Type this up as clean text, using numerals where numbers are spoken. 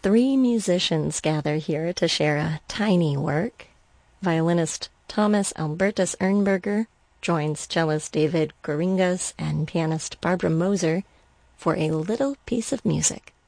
Three musicians gather here to share a tiny work. Violinist Thomas Albertus Ernberger joins cellist David Goringas and pianist Barbara Moser for a little piece of music.